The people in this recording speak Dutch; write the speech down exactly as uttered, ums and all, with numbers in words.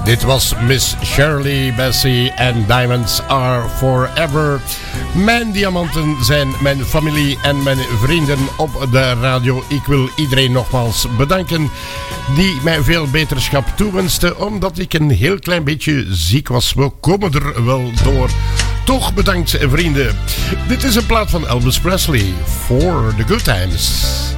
Dit was Miss Shirley Bassey en Diamonds Are Forever. Mijn diamanten zijn mijn familie en mijn vrienden op de radio. Ik wil iedereen nogmaals bedanken die mij veel beterschap toewenste, omdat ik een heel klein beetje ziek was. We komen er wel door. Toch bedankt, vrienden. Dit is een plaat van Elvis Presley, For the Good Times.